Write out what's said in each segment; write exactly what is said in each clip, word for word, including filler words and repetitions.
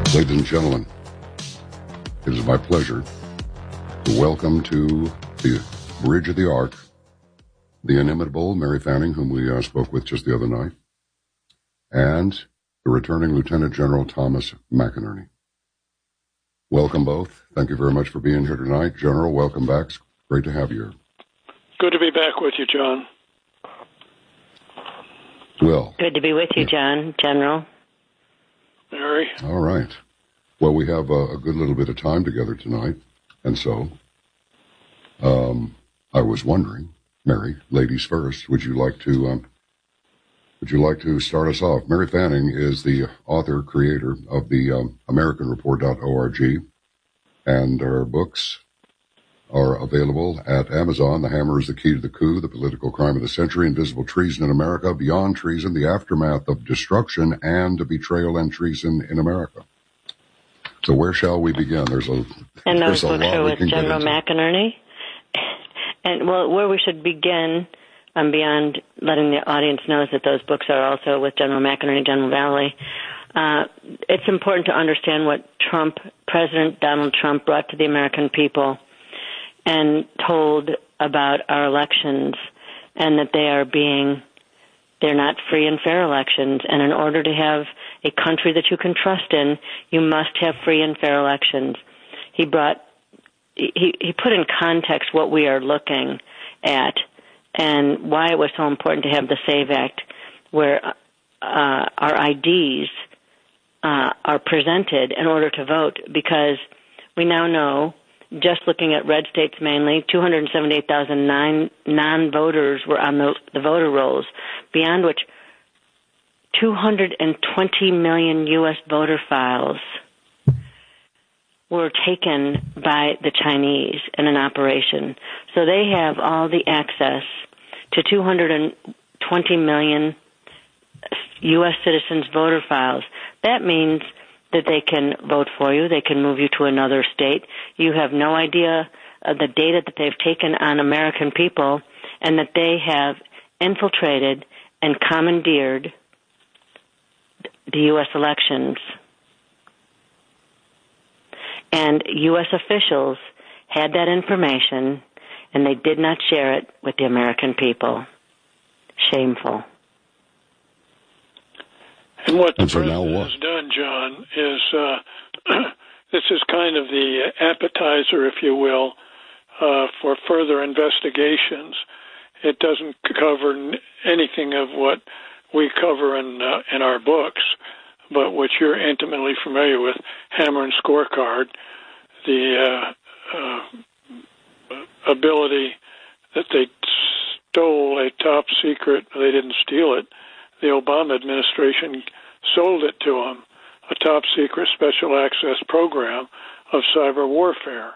Ladies and gentlemen, it is my pleasure to welcome to the Bridge of the Ark the inimitable Mary Fanning, whom we uh, spoke with just the other night, and the returning Lieutenant General Thomas McInerney. Welcome both. Thank you very much for being here tonight. General, welcome back. It's great to have you here. Good to be back with you, John. Well. Good to be with you, John, General. Mary. All right. Well, we have a, a good little bit of time together tonight, and so um, I was wondering, Mary, ladies first, would you like to um, would you like to start us off? Mary Fanning is the author, creator of the um, American Report dot org, and her books are available at Amazon. The Hammer is the Key to the Coup, The Political Crime of the Century, Invisible Treason in America, Beyond Treason, The Aftermath of Destruction, and Betrayal and Treason in America. So where shall we begin? There's a And those there's a books lot are we with can General get into. McInerney. And, well, where we should begin, um, beyond letting the audience know, is that those books are also with General McInerney, General Valley. Uh, it's important to understand what Trump, President Donald Trump, brought to the American people and told about our elections, and that they are being, they're not free and fair elections. And in order to have a country that you can trust in, you must have free and fair elections. He brought, he, he put in context what we are looking at and why it was so important to have the SAVE Act, where uh, our I Ds uh, are presented in order to vote, because we now know, just looking at red states mainly, two hundred seventy-eight thousand non-voters were on the, the voter rolls, beyond which two hundred twenty million U S voter files were taken by the Chinese in an operation. So they have all the access to two hundred twenty million U S citizens' voter files. That means that they can vote for you, they can move you to another state. You have no idea of the data that they've taken on American people, and that they have infiltrated and commandeered the U S elections. And U S officials had that information, and they did not share it with the American people. Shameful. And what the and so president what? has done, John, is uh, this is kind of the appetizer, if you will, uh, for further investigations. It doesn't cover anything of what we cover in uh, in our books, but what you're intimately familiar with, Hammer and Scorecard, the uh, uh, ability that they stole a top secret, they didn't steal it, the Obama administration sold it to them, a top secret special access program of cyber warfare.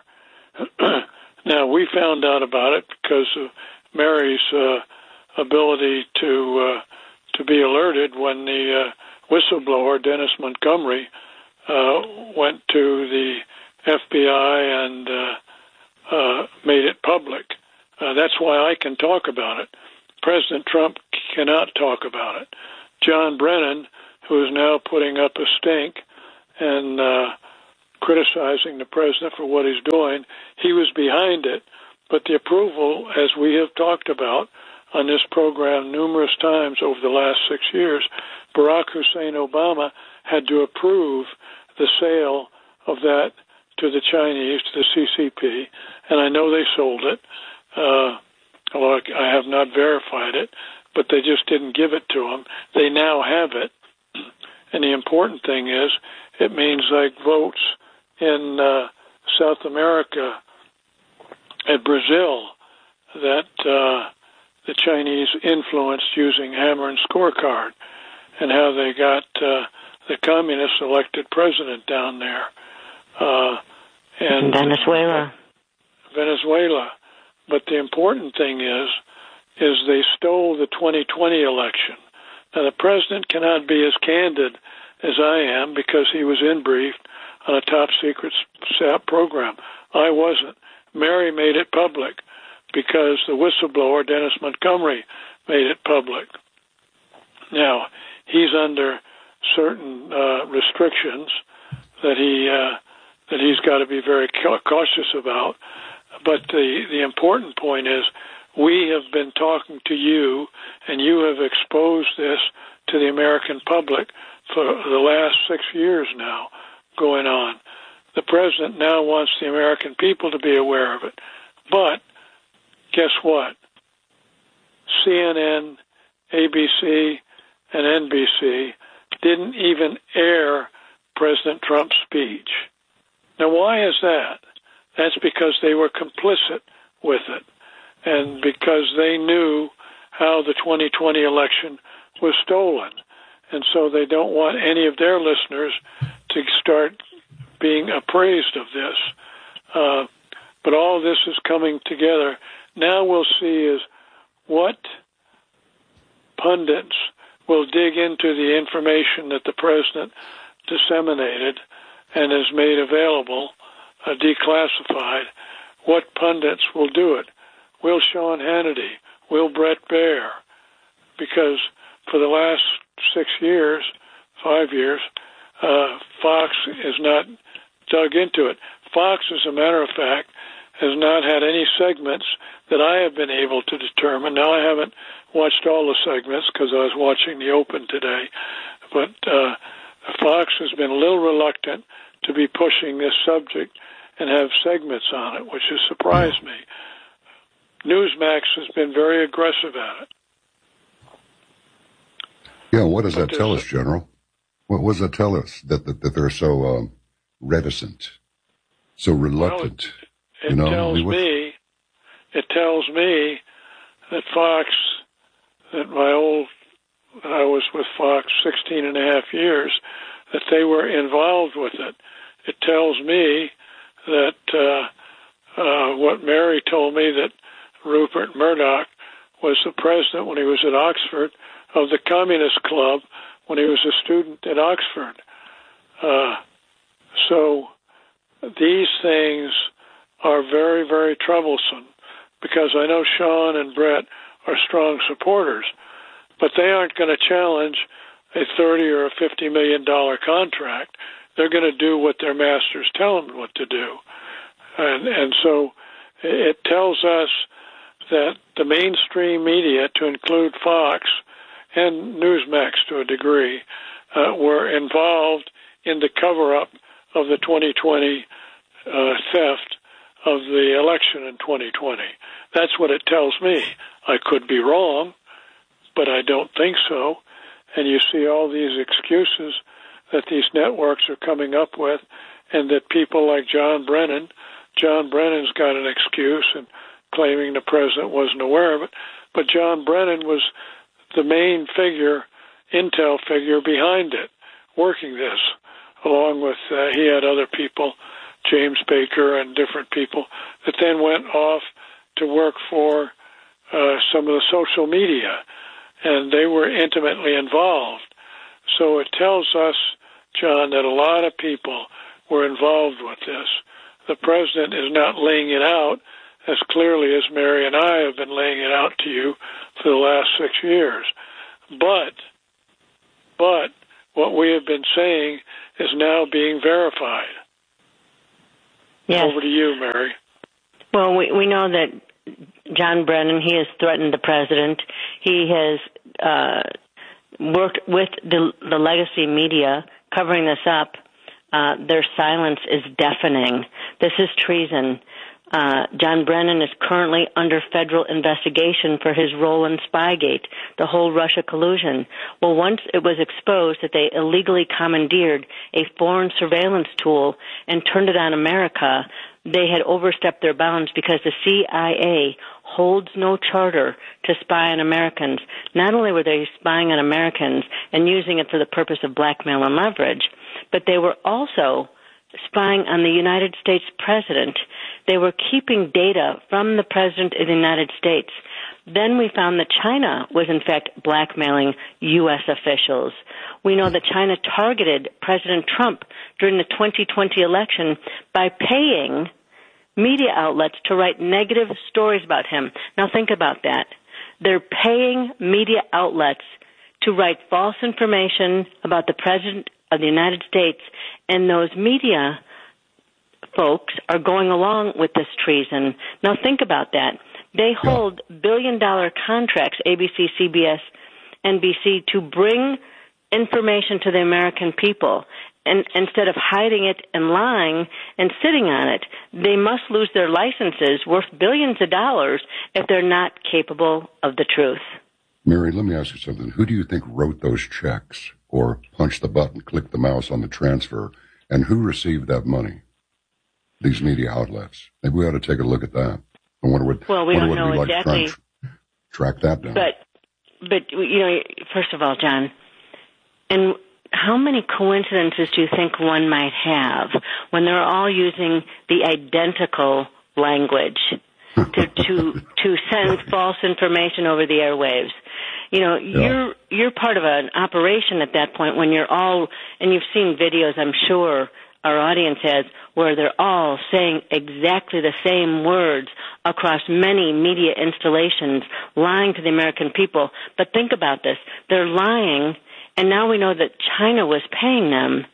Now, we found out about it because of Mary's uh, ability to uh, to be alerted when the uh, whistleblower, Dennis Montgomery, uh, went to the F B I and uh, uh, made it public. Uh, that's why I can talk about it. President Trump cannot talk about it. John Brennan, who is now putting up a stink and uh, criticizing the president for what he's doing, he was behind it. But the approval, as we have talked about on this program numerous times over the last six years, Barack Hussein Obama had to approve the sale of that to the Chinese, to the C C P, and I know they sold it. Uh, although I have not verified it, but they just didn't give it to them. They now have it. And the important thing is, it means like votes in uh, South America and Brazil that uh, the Chinese influenced using Hammer and Scorecard, and how they got uh, the communists elected president down there. Uh, and Venezuela. Venezuela. But the important thing is, is they stole the twenty twenty election. Now, the president cannot be as candid as I am because he was in-briefed on a top-secret S A P program. I wasn't. Mary made it public because the whistleblower, Dennis Montgomery, made it public. Now, he's under certain uh, restrictions that he uh, that he's got to be very cautious about. But the the important point is, we have been talking to you, and you have exposed this to the American public for the last six years now going on. The president now wants the American people to be aware of it. But guess what? C N N, A B C, and N B C didn't even air President Trump's speech. Now, why is that? That's because they were complicit with it, and because they knew how the twenty twenty election was stolen. And so they don't want any of their listeners to start being appraised of this. Uh, but all this is coming together. Now we'll see is what pundits will dig into the information that the president disseminated and has made available, uh, declassified. What pundits will do it? Will Sean Hannity? Will Brett Baier? Because for the last six years, five years, uh, Fox has not dug into it. Fox, as a matter of fact, has not had any segments that I have been able to determine. Now, I haven't watched all the segments because I was watching the Open today, but uh, Fox has been a little reluctant to be pushing this subject and have segments on it, which has surprised me. Newsmax has been very aggressive at it. Yeah, what does that tell us, General? What, what does that tell us, that that, that they're so um, reticent, so reluctant? Well, it, it you know, tells I mean, me, it tells me that Fox, that my old, I was with Fox sixteen and a half years, that they were involved with it. It tells me that uh, uh, what Mary told me, that Rupert Murdoch was the president when he was at Oxford of the Communist Club when he was a student at Oxford. Uh, so these things are very, very troublesome, because I know Sean and Brett are strong supporters, but they aren't going to challenge a thirty or a fifty million dollar contract. They're going to do what their masters tell them what to do. And, and so it tells us that the mainstream media, to include Fox and Newsmax to a degree, uh, were involved in the cover-up of the twenty twenty uh, theft of the election in twenty twenty. That's what it tells me. I could be wrong, but I don't think so. And you see all these excuses that these networks are coming up with, and that people like John Brennan, John Brennan's got an excuse and claiming the president wasn't aware of it, but John Brennan was the main figure, intel figure behind it, working this, along with, uh, he had other people, James Baker and different people, that then went off to work for uh, some of the social media, and they were intimately involved. So it tells us, John, that a lot of people were involved with this. The president is not laying it out as clearly as Mary and I have been laying it out to you for the last six years. But, but what we have been saying is now being verified. Yes. Over to you, Mary. Well, we, we know that John Brennan, he has threatened the president. He has uh, worked with the, the legacy media covering this up. Uh, their silence is deafening. This is treason. Uh, John Brennan is currently under federal investigation for his role in Spygate, the whole Russia collusion. Well, once it was exposed that they illegally commandeered a foreign surveillance tool and turned it on America, they had overstepped their bounds, because the C I A holds no charter to spy on Americans. Not only were they spying on Americans and using it for the purpose of blackmail and leverage, but they were also spying on the United States president. They were keeping data from the president of the United States. Then we found that China was, in fact, blackmailing U S officials. We know that China targeted President Trump during the twenty twenty election by paying media outlets to write negative stories about him. Now think about that. They're paying media outlets to write false information about the president of the United States and those media folks are going along with this treason. Now think about that. They hold yeah. billion-dollar contracts, A B C, C B S, N B C, to bring information to the American people. And instead of hiding it and lying and sitting on it, they must lose their licenses worth billions of dollars if they're not capable of the truth. Mary, let me ask you something. Who do you think wrote those checks or punched the button, clicked the mouse on the transfer, and who received that money? These media outlets. Maybe we ought to take a look at that. I wonder what, well, we don't know like exactly. Track, track that down. But, but, you know, first of all, John, and how many coincidences do you think one might have when they're all using the identical language to to to send false information over the airwaves? You know, yeah. you're you're part of an operation at that point when you're all, and you've seen videos, I'm sure our audience has, where they're all saying exactly the same words across many media installations, lying to the American people. But think about this. They're lying, and now we know that China was paying them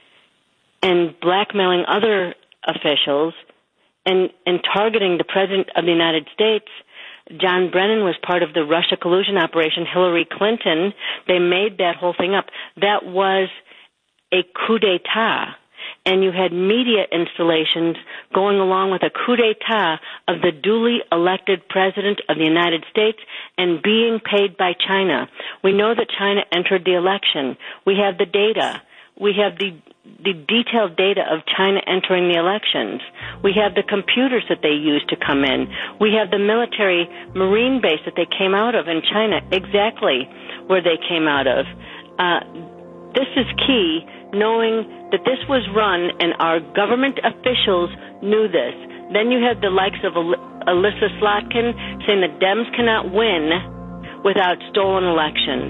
and blackmailing other officials and, and targeting the President of the United States. John Brennan was part of the Russia collusion operation. Hillary Clinton, they made that whole thing up. That was a coup d'etat. And you had media installations going along with a coup d'etat of the duly elected President of the United States and being paid by China. We know that China entered the election. We have the data. We have the the detailed data of China entering the elections. We have the computers that they used to come in. We have the military marine base that they came out of in China, exactly where they came out of. Uh, this is key, knowing that this was run and our government officials knew this. Then you have the likes of Alyssa Slotkin saying that Dems cannot win without stolen elections.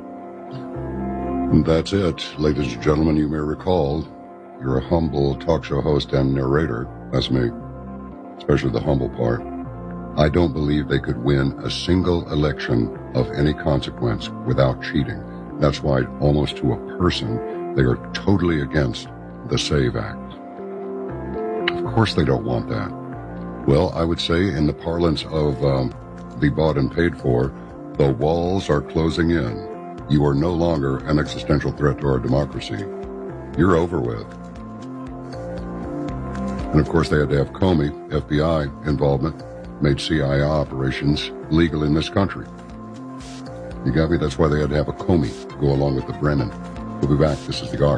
That's it. Ladies and gentlemen, you may recall, you're a humble talk show host and narrator. That's me, especially the humble part. I don't believe they could win a single election of any consequence without cheating. That's why, almost to a person, they are totally against the SAVE Act. Of course they don't want that. Well, I would say in the parlance of um, the bought and paid for, the walls are closing in. You are no longer an existential threat to our democracy. You're over with. And of course they had to have Comey, F B I involvement, made C I A operations legal in this country. You got me? That's why they had to have a Comey to go along with the Brennan. We'll be back. This is The Ark.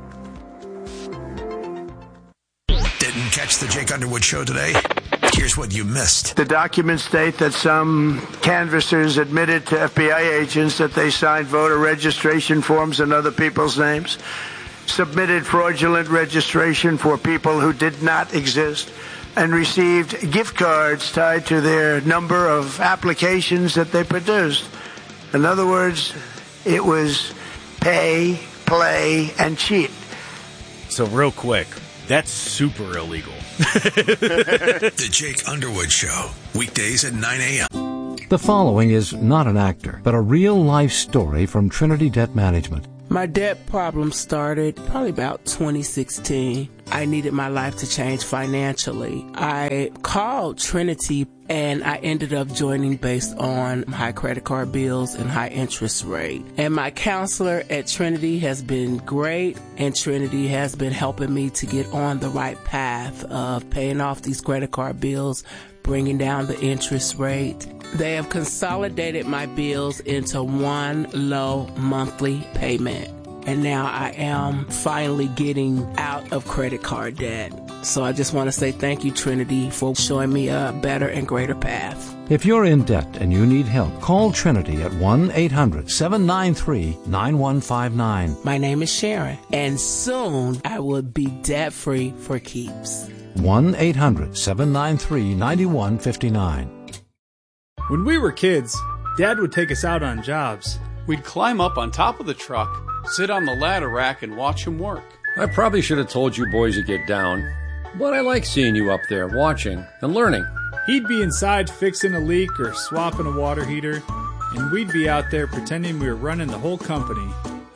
Didn't catch the Jake Underwood Show today? Here's what you missed. The documents state that some canvassers admitted to F B I agents that they signed voter registration forms in other people's names, submitted fraudulent registration for people who did not exist, and received gift cards tied to their number of applications that they produced. In other words, it was pay, play, and cheat. So real quick, that's super illegal. The Jake Underwood Show, weekdays at nine a.m. The following is not an actor, but a real-life story from Trinity Debt Management. My debt problem started probably about twenty sixteen. I needed my life to change financially. I called Trinity and I ended up joining based on high credit card bills and high interest rate. And my counselor at Trinity has been great, and Trinity has been helping me to get on the right path of paying off these credit card bills, bringing down the interest rate. They have consolidated my bills into one low monthly payment. And now I am finally getting out of credit card debt. So I just want to say thank you, Trinity, for showing me a better and greater path. If you're in debt and you need help, call Trinity at one eight hundred seven nine three nine one five nine. My name is Sharon, and soon I will be debt-free for keeps. one eight hundred seven nine three nine one five nine. When we were kids, Dad would take us out on jobs. We'd climb up on top of the truck, sit on the ladder rack, and watch him work. I probably should have told you boys to get down, but I like seeing you up there watching and learning. He'd be inside fixing a leak or swapping a water heater, and we'd be out there pretending we were running the whole company.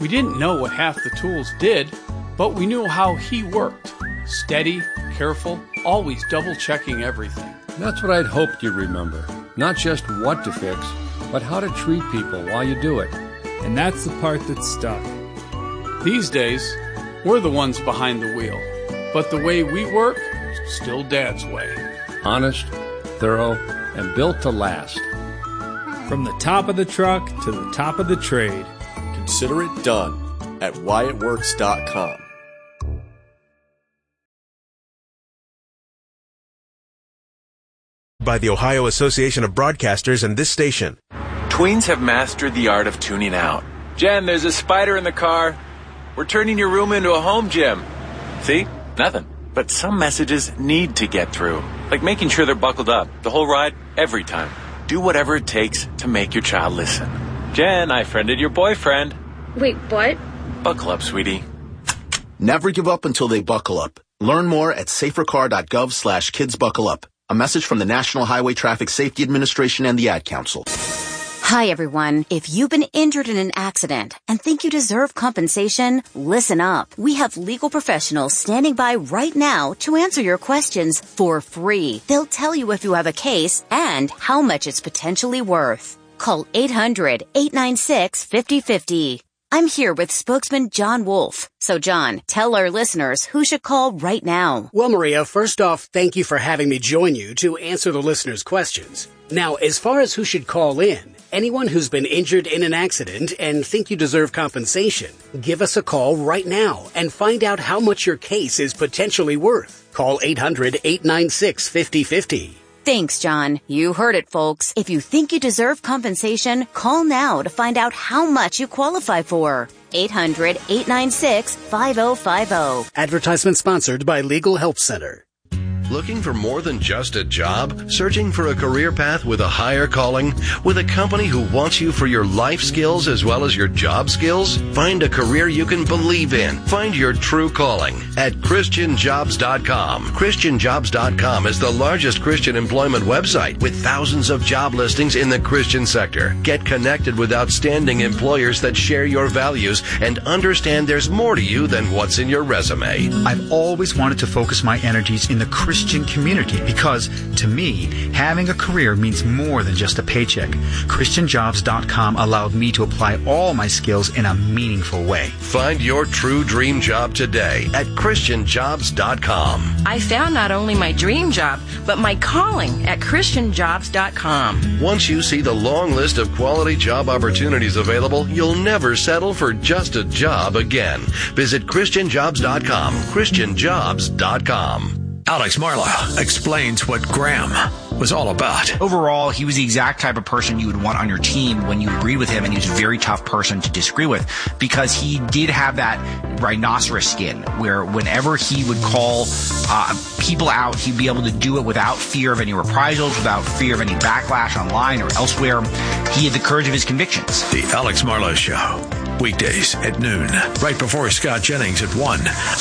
We didn't know what half the tools did, but we knew how he worked. Steady, careful, always double-checking everything. That's what I'd hoped you'd remember. Not just what to fix, but how to treat people while you do it. And that's the part that stuck. These days, we're the ones behind the wheel. But the way we work, still Dad's way. Honest, thorough, and built to last. From the top of the truck to the top of the trade. Consider it done at Wyatt Works dot com. By the Ohio Association of Broadcasters and this station. Tweens have mastered the art of tuning out. Jen, there's a spider in the car. We're turning your room into a home gym. See? Nothing. But some messages need to get through. Like making sure they're buckled up. The whole ride, every time. Do whatever it takes to make your child listen. Jen, I friended your boyfriend. Wait, what? Buckle up, sweetie. Never give up until they buckle up. Learn more at safercar.gov slash kids buckle up. A message from the National Highway Traffic Safety Administration and the Ad Council. Hi, everyone. If you've been injured in an accident and think you deserve compensation, listen up. We have legal professionals standing by right now to answer your questions for free. They'll tell you if you have a case and how much it's potentially worth. Call eight hundred, eight nine six, five oh five oh. I'm here with spokesman John Wolf. So, John, tell our listeners who should call right now. Well, Maria, first off, thank you for having me join you to answer the listeners' questions. Now, as far as who should call in, anyone who's been injured in an accident and think you deserve compensation, give us a call right now and find out how much your case is potentially worth. Call eight hundred, eight nine six, five oh five oh. Thanks, John. You heard it, folks. If you think you deserve compensation, call now to find out how much you qualify for. eight hundred, eight nine six, five oh five oh. Advertisement sponsored by Legal Help Center. Looking for more than just a job? Searching for a career path with a higher calling? With a company who wants you for your life skills as well as your job skills? Find a career you can believe in. Find your true calling at Christian Jobs dot com. Christian Jobs dot com is the largest Christian employment website with thousands of job listings in the Christian sector. Get connected with outstanding employers that share your values and understand there's more to you than what's in your resume. I've always wanted to focus my energies in the Christian Christian community because, to me, having a career means more than just a paycheck. Christian Jobs dot com allowed me to apply all my skills in a meaningful way. Find your true dream job today at Christian Jobs dot com. I found not only my dream job, but my calling at Christian Jobs dot com. Once you see the long list of quality job opportunities available, you'll never settle for just a job again. Visit Christian Jobs dot com. Christian Jobs dot com. Alex Marlow explains what Graham was all about. Overall, he was the exact type of person you would want on your team when you agreed with him, and he was a very tough person to disagree with because he did have that rhinoceros skin where whenever he would call uh, people out, he'd be able to do it without fear of any reprisals, without fear of any backlash online or elsewhere. He had the courage of his convictions. The Alex Marlow Show, weekdays at noon, right before Scott Jennings at one.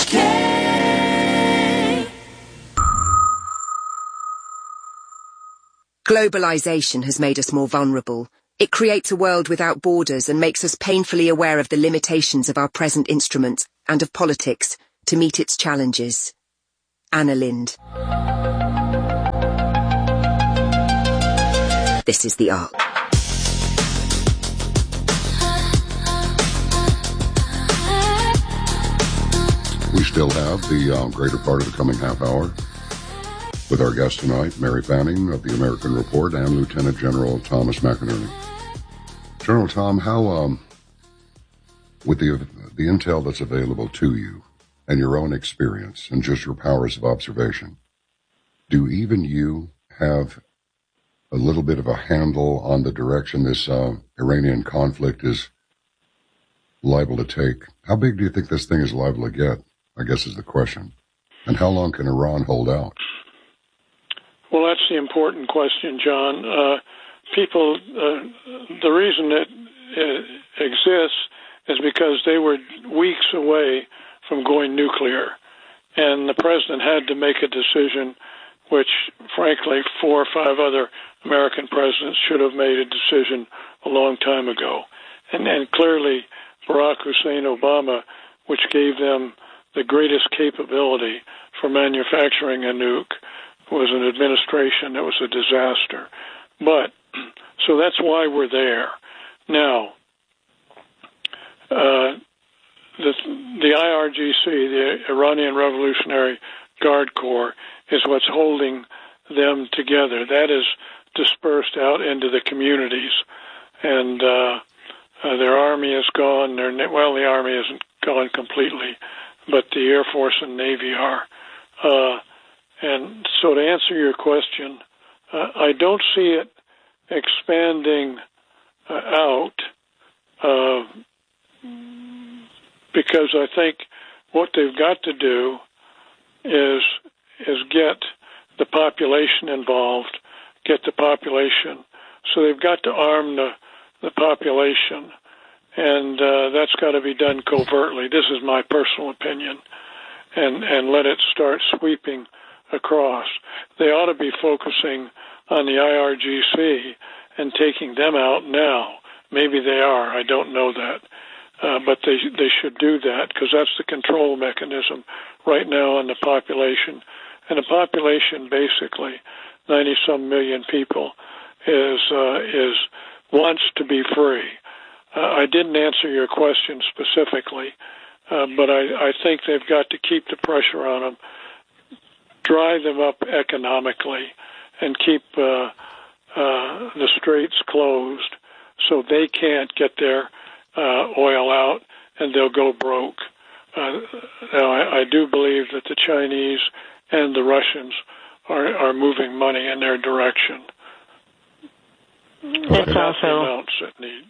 Globalization has made us more vulnerable. It creates a world without borders and makes us painfully aware of the limitations of our present instruments and of politics to meet its challenges. Anna Lind. This is The Ark. We still have the uh, greater part of the coming half hour with our guest tonight, Mary Fanning of the American Report and Lieutenant General Thomas McInerney. General Tom, how, um, with the the intel that's available to you and your own experience and just your powers of observation, do even you have a little bit of a handle on the direction this uh, Iranian conflict is liable to take? How big do you think this thing is liable to get, I guess is the question. And how long can Iran hold out? Well, that's the important question, John. Uh, people, uh, the reason it, it exists is because they were weeks away from going nuclear. And the president had to make a decision which, frankly, four or five other American presidents should have made a decision a long time ago. And, and clearly, Barack Hussein Obama, which gave them the greatest capability for manufacturing a nuke, was an administration that was a disaster. But, so that's why we're there. Now, uh, the, the I R G C, the Iranian Revolutionary Guard Corps, is what's holding them together. That is dispersed out into the communities. And uh, uh, their army is gone. Their, well, the army isn't gone completely, but the Air Force and Navy are. Uh, and so to answer your question, uh, I don't see it expanding uh, out uh, because I think what they've got to do is is get the population involved, get the population. So they've got to arm the, the population, and uh, that's got to be done covertly. This is my personal opinion, and, and let it start sweeping across. They ought to be focusing on the I R G C and taking them out now. Maybe they are. I don't know that. Uh, but they they should do that because that's the control mechanism right now on the population. And the population, basically, ninety-some million people, is uh, is wants to be free. Uh, I didn't answer your question specifically, uh, but I, I think they've got to keep the pressure on them, drive them up economically, and keep uh, uh, the straits closed so they can't get their uh, oil out and they'll go broke. Uh, now, I, I do believe that the Chinese and the Russians are, are moving money in their direction. That's also... That need.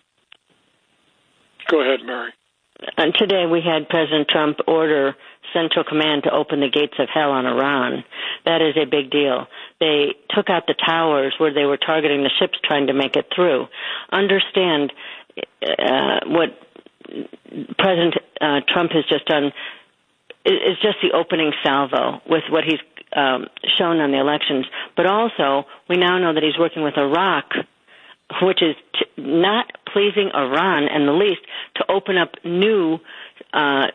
Go ahead, Mary. And today we had President Trump order Central Command to open the gates of hell on Iran. That is a big deal. They took out the towers where they were targeting the ships trying to make it through. Understand uh, what President uh, Trump has just done is just the opening salvo with what he's um, shown on the elections. But also, we now know that he's working with Iraq, which is t- not pleasing Iran in the least, to open up new uh,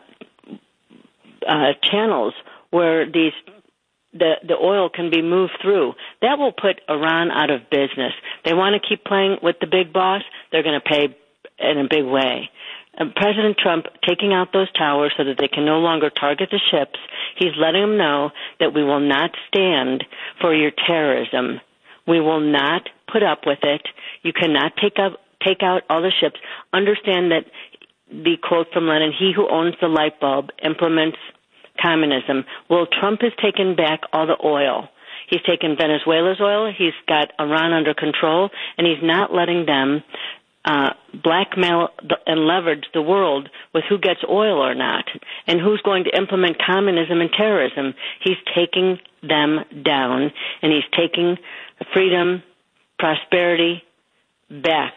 uh, channels where these the the oil can be moved through. That will put Iran out of business. They want to keep playing with the big boss. They're going to pay in a big way. And President Trump taking out those towers so that they can no longer target the ships, he's letting them know that we will not stand for your terrorism. We will not put up with it. You cannot take up, take out all the ships. Understand that the quote from Lenin, he who owns the light bulb implements communism. Well, Trump has taken back all the oil. He's taken Venezuela's oil. He's got Iran under control, and he's not letting them uh, blackmail and leverage the world with who gets oil or not and who's going to implement communism and terrorism. He's taking them down, and he's taking freedom, prosperity back.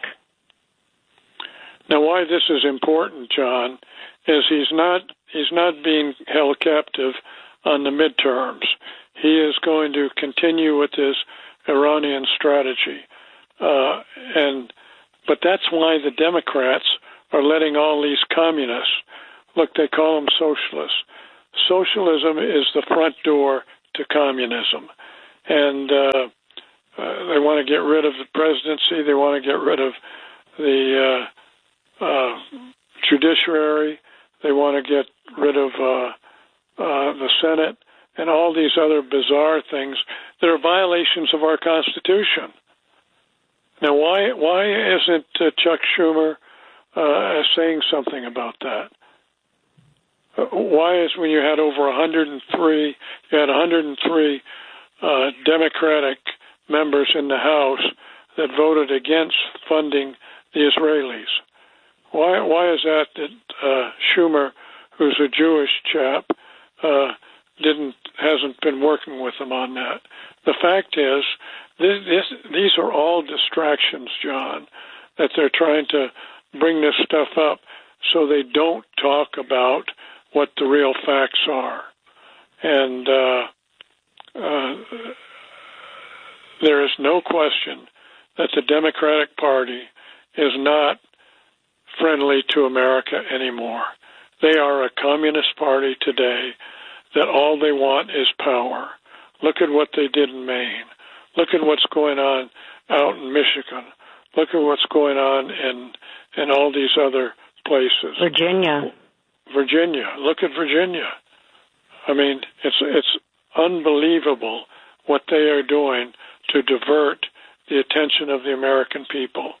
Now, why this is important, John, is he's not he's not being held captive on the midterms. He is going to continue with his Iranian strategy, uh, and but that's why the Democrats are letting all these communists. Look, they call them socialists. Socialism is the front door to communism, and uh, uh, they want to get rid of the presidency. They want to get rid of the uh, uh, judiciary. They want to get rid of uh, uh, the Senate and all these other bizarre things that are violations of our Constitution. Now, why why isn't uh, Chuck Schumer uh, saying something about that? Uh, why is when you had over one hundred three, you had one hundred three uh, Democratic members in the House that voted against funding the Israelis? Why why is that that uh, Schumer, who's a Jewish chap, uh, didn't hasn't been working with them on that? The fact is, this, this, these are all distractions, John, that they're trying to bring this stuff up so they don't talk about what the real facts are. And uh, uh, there is no question that the Democratic Party is not friendly to America anymore. They are a communist party today that all they want is power. Look at what they did in Maine. Look at what's going on out in Michigan. Look at what's going on in in all these other places. Virginia. Virginia. Look at Virginia. I mean, it's it's unbelievable what they are doing to divert the attention of the American people.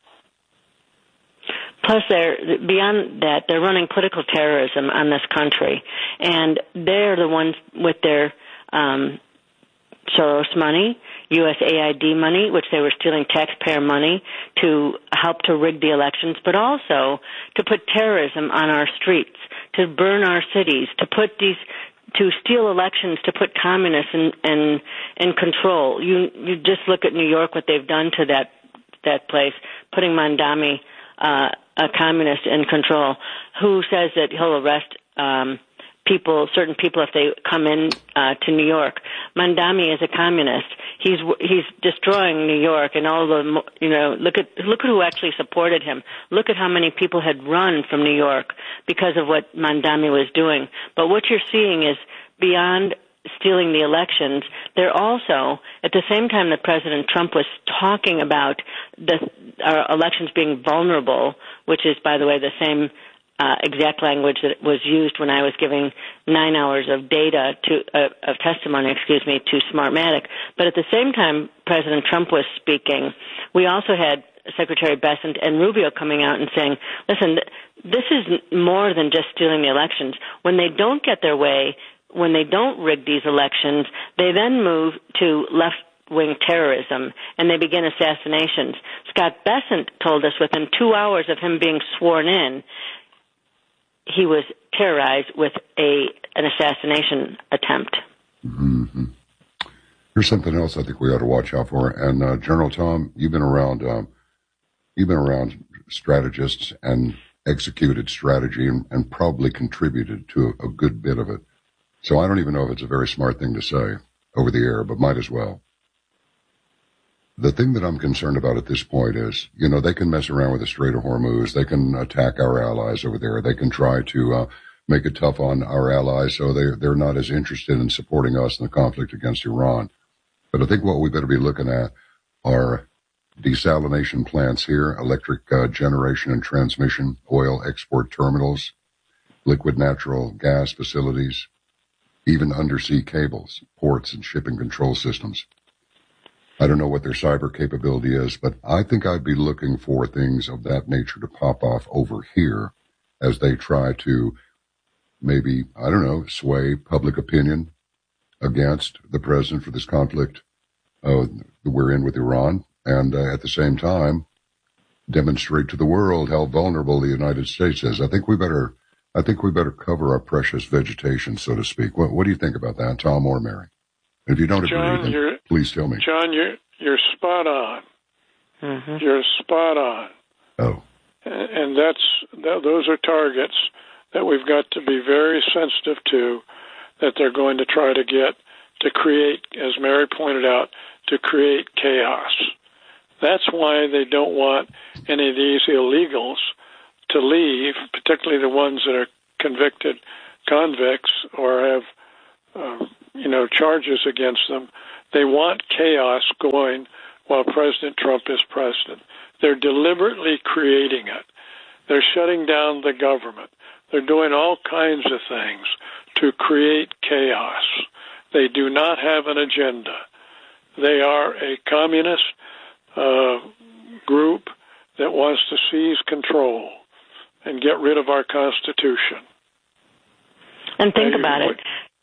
Plus, they're beyond that, they're running political terrorism on this country, and they're the ones with their um, Soros money, U S A I D money, which they were stealing taxpayer money to help to rig the elections, but also to put terrorism on our streets, to burn our cities, to put these, to steal elections, to put communists in in, in control. You you just look at New York, what they've done to that that place, putting Mandami, uh, a communist, in control, who says that he'll arrest um, people, certain people, if they come in uh, to New York. Mandami is a communist. He's he's destroying New York, and all the, you know, look at look at who actually supported him. Look at how many people had run from New York because of what Mandami was doing. But what you're seeing is beyond stealing the elections, they're also, at the same time that President Trump was talking about the our elections being vulnerable, which is, by the way, the same Uh, exact language that was used when I was giving nine hours of data to uh, of testimony, excuse me, to Smartmatic. But at the same time President Trump was speaking, we also had Secretary Bessent and Rubio coming out and saying, listen, th- this is more than just stealing the elections. When they don't get their way, when they don't rig these elections, they then move to left-wing terrorism, and they begin assassinations. Scott Bessent told us within two hours of him being sworn in, he was terrorized with a an assassination attempt. Mm-hmm. Here's something else I think we ought to watch out for. And uh, General Tom, you've been around. Um, you've been around strategists and executed strategy, and, and probably contributed to a, a good bit of it. So I don't even know if it's a very smart thing to say over the air, but might as well. The thing that I'm concerned about at this point is, you know, they can mess around with the Strait of Hormuz. They can attack our allies over there. They can try to uh, make it tough on our allies so they, they're not as interested in supporting us in the conflict against Iran. But I think what we better be looking at are desalination plants here, electric uh, generation and transmission, oil export terminals, liquid natural gas facilities, even undersea cables, ports, and shipping control systems. I don't know what their cyber capability is, but I think I'd be looking for things of that nature to pop off over here as they try to maybe, I don't know, sway public opinion against the president for this conflict uh, we're in with Iran, and uh, at the same time demonstrate to the world how vulnerable the United States is. I think we better, I think we better cover our precious vegetation, so to speak. What, what do you think about that, Tom or Mary? If you don't John, agree, then please tell me. John, you're, you're spot on. Mm-hmm. You're spot on. Oh. And, and that's that, those are targets that we've got to be very sensitive to, that they're going to try to get to create, as Mary pointed out, to create chaos. That's why they don't want any of these illegals to leave, particularly the ones that are convicted convicts or have uh, you know, charges against them. They want chaos going while President Trump is president. They're deliberately creating it. They're shutting down the government. They're doing all kinds of things to create chaos. They do not have an agenda. They are a communist uh, group that wants to seize control and get rid of our Constitution. And think about it.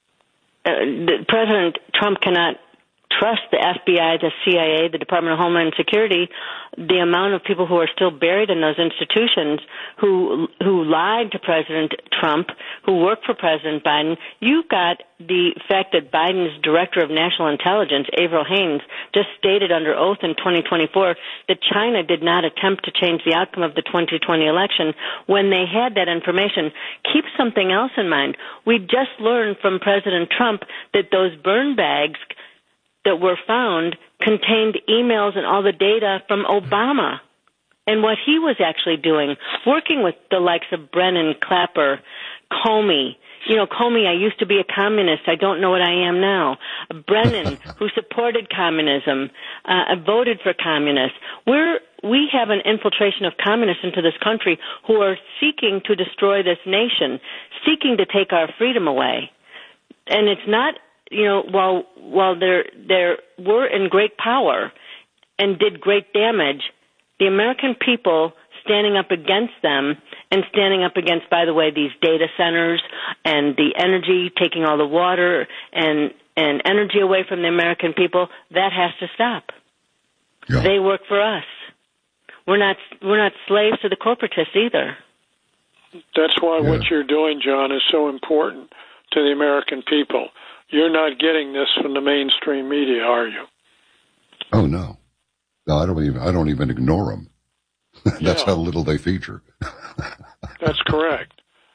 Uh, President Trump cannot trust the F B I, the C I A, the Department of Homeland Security, the amount of people who are still buried in those institutions who who lied to President Trump, who work for President Biden. You've got the fact that Biden's Director of National Intelligence, Avril Haines, just stated under oath in twenty twenty-four that China did not attempt to change the outcome of the twenty twenty election when they had that information. Keep something else in mind. We just learned from President Trump that those burn bags that were found contained emails and all the data from Obama. And what he was actually doing, working with the likes of Brennan, Clapper, Comey. You know, Comey, I used to be a communist. I don't know what I am now. Brennan, who supported communism, uh, voted for communists. We're, we have an infiltration of communists into this country who are seeking to destroy this nation, seeking to take our freedom away. And it's not, you know, while, while they're, they're, were in great power and did great damage, the American people standing up against them and standing up against, by the way, these data centers and the energy, taking all the water and, and energy away from the American people, that has to stop. Yeah. They work for us. We're not, we're not slaves to the corporatists either. That's why yeah. what you're doing, John, is so important to the American people. You're not getting this from the mainstream media, are you? Oh, no. No, I don't even, I don't even ignore them. That's yeah. how little they feature. That's correct.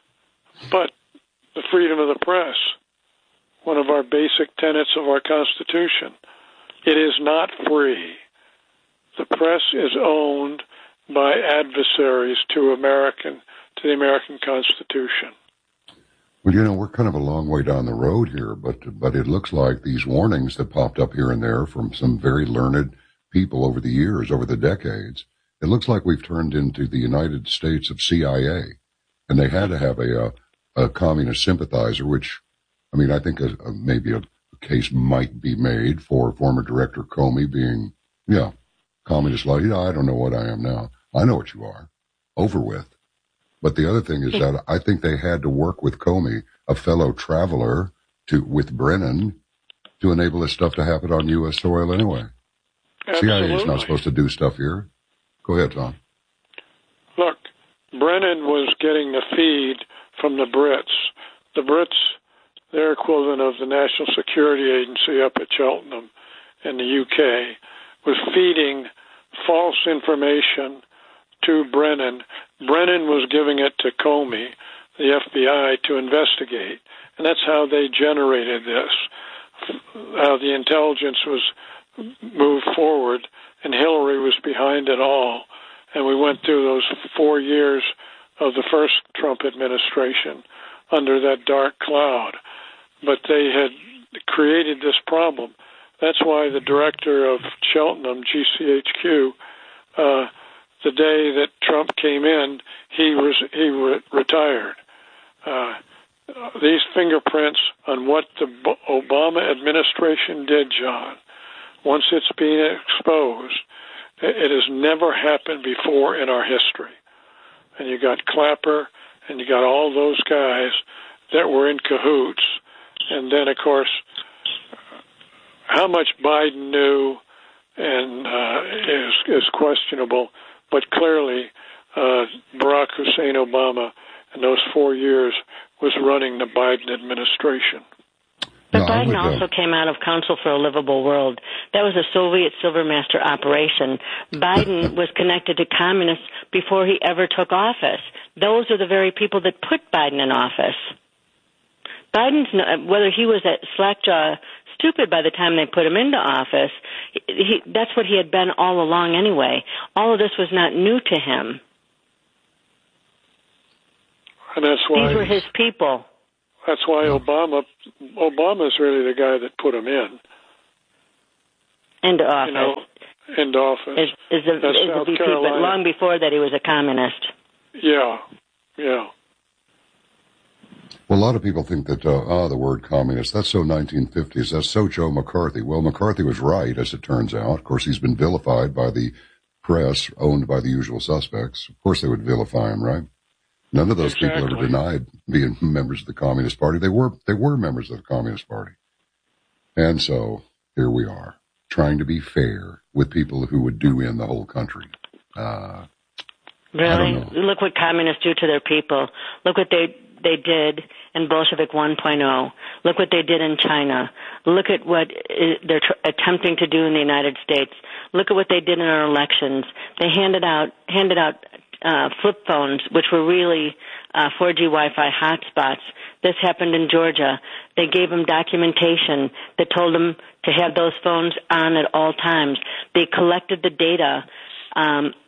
But the freedom of the press, one of our basic tenets of our Constitution, it is not free. The press is owned by adversaries to American, to the American Constitution. Well, you know, we're kind of a long way down the road here, but but it looks like these warnings that popped up here and there from some very learned people over the years, over the decades, it looks like we've turned into the United States of C I A, and they had to have a, a, a communist sympathizer, which, I mean, I think a, a, maybe a, a case might be made for former Director Comey being, yeah, communist like, yeah, I don't know what I am now. I know what you are. Over with. But the other thing is that I think they had to work with Comey, a fellow traveler, to with Brennan, to enable this stuff to happen on U S soil anyway. Absolutely. C I A is not supposed to do stuff here. Go ahead, Tom. Look, Brennan was getting the feed from the Brits. The Brits, their equivalent of the National Security Agency up at Cheltenham in the U K, was feeding false information to Brennan. Brennan was giving it to Comey, the F B I, to investigate. And that's how they generated this, how the intelligence was moved forward, and Hillary was behind it all. And we went through those four years of the first Trump administration under that dark cloud. But they had created this problem. That's why the director of Cheltenham, G C H Q, uh, the day that Trump came in, he was he re- retired. Uh, these fingerprints on what the Obama administration did, John, once it's been exposed, it has never happened before in our history. And you got Clapper, and you got all those guys that were in cahoots. And then, of course, how much Biden knew and uh, is is questionable, but clearly uh, Barack Hussein Obama in those four years was running the Biden administration. But no, Biden would, uh, also came out of Council for a Livable World. That was a Soviet Silvermaster operation. Biden was connected to communists before he ever took office. Those are the very people that put Biden in office. Biden's, whether he was a slackjaw stupid by the time they put him into office, he, that's what he had been all along anyway. All of this was not new to him. And that's why these were his people. That's why Obama, Obama's really the guy that put him in. Into office. You know, into office. Is, is the, that's is the South V P, Carolina. But long before that he was a communist. Yeah, yeah. Well, a lot of people think that, uh, ah, the word communist, that's so nineteen fifties, that's so Joe McCarthy. Well, McCarthy was right, as it turns out. Of course, he's been vilified by the press, owned by the usual suspects. Of course they would vilify him, right? None of those exactly. people ever denied being members of the Communist Party. They were, they were members of the Communist Party. And so, here we are, trying to be fair with people who would do in the whole country. Uh, really? Look what communists do to their people. Look what they they did in Bolshevik one point oh. Look what they did in China. Look at what they're tr- attempting to do in the United States. Look at what they did in our elections. They handed out handed out uh, flip phones, which were really uh, four G Wi-Fi hotspots. This happened in Georgia. They gave them documentation that told them to have those phones on at all times. They collected the data um,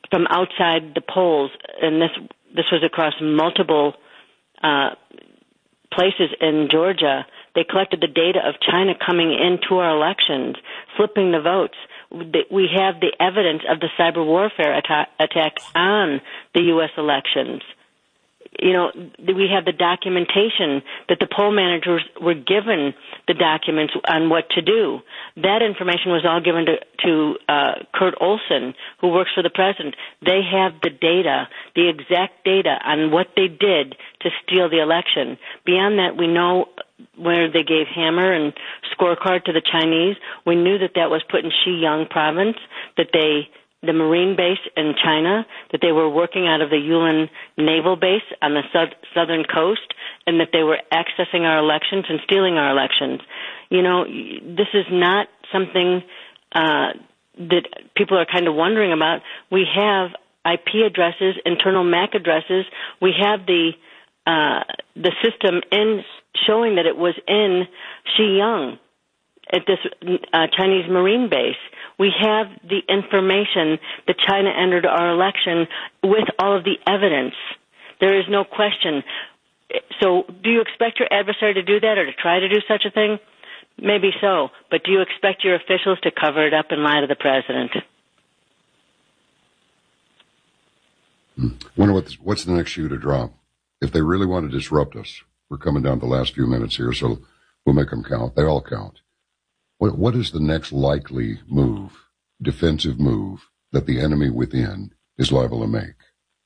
from outside the polls, and this this was across multiple uh, places in Georgia. They collected the data of China coming into our elections, flipping the votes. We have the evidence of the cyber warfare atta- attack on the U S elections. You know, we have the documentation that the poll managers were given the documents on what to do. That information was all given to, to uh, Kurt Olson, who works for the president. They have the data, the exact data on what they did to steal the election. Beyond that, we know where they gave hammer and scorecard to the Chinese. We knew that that was put in Xiyang province, that they the Marine base in China, that they were working out of the Yulin Naval Base on the sub- southern coast, and that they were accessing our elections and stealing our elections. You know, this is not something uh, that people are kind of wondering about. We have I P addresses, internal M A C addresses. We have the uh, the system in showing that it was in Xiyang at this uh, Chinese Marine base. We have the information that China entered our election with all of the evidence. There is no question. So do you expect your adversary to do that or to try to do such a thing? Maybe so. But do you expect your officials to cover it up and lie to the president? Wonder what this, what's the next shoe to drop? If they really want to disrupt us, we're coming down to the last few minutes here, so we'll make them count. They all count. What, what is the next likely move, defensive move, that the enemy within is liable to make?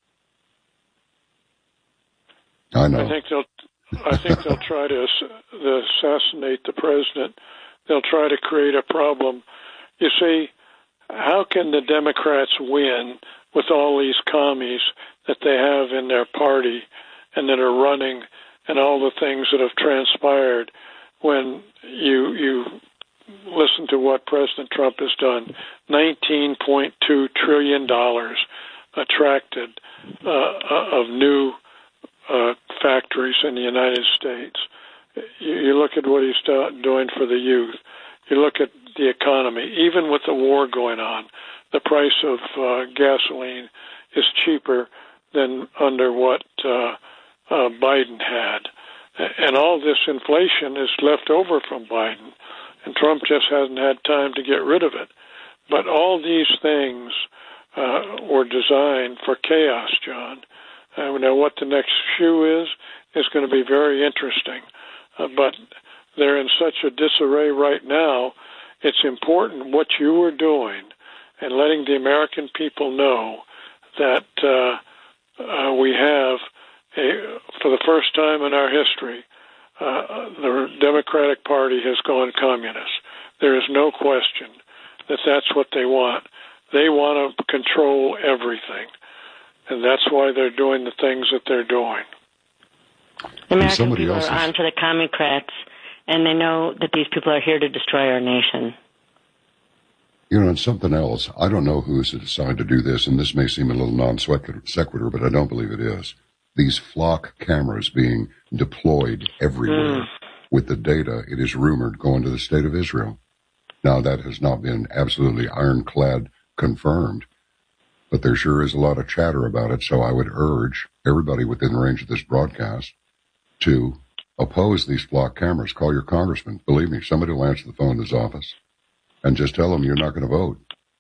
I know. I think they'll. I think they'll try to assassinate the president. They'll try to create a problem. You see, how can the Democrats win with all these commies that they have in their party and that are running, and all the things that have transpired when you you. Listen to what President Trump has done. nineteen point two trillion dollars attracted uh, of new uh, factories in the United States. You, you look at what he's do- doing for the youth. You look at the economy. Even with the war going on, the price of uh, gasoline is cheaper than under what uh, uh, Biden had. And all this inflation is left over from Biden. And Trump just hasn't had time to get rid of it. But all these things uh, were designed for chaos, John. Uh, now, what the next shoe is, is going to be very interesting. Uh, but they're in such a disarray right now, it's important what you are doing and letting the American people know that uh, uh, we have, a, for the first time in our history, Uh, the Democratic Party has gone communist. There is no question that that's what they want. They want to control everything, and that's why they're doing the things that they're doing. American people else's... are on to the Commie-crats, and they know that these people are here to destroy our nation. You know, and something else, I don't know who has decided to do this, and this may seem a little non-sequitur, but I don't believe it is. These flock cameras being deployed everywhere mm. with the data, it is rumored, going to the state of Israel. Now, that has not been absolutely ironclad confirmed, but there sure is a lot of chatter about it, so I would urge everybody within range of this broadcast to oppose these flock cameras. Call your congressman. Believe me, somebody will answer the phone in his office and just tell him you're not going to vote.